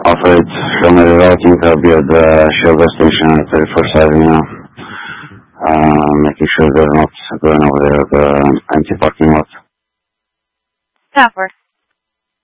Afraid from the routing, I'll be at the Shell station at 31st Avenue, making sure they're not going over there, the empty parking lot. Copper.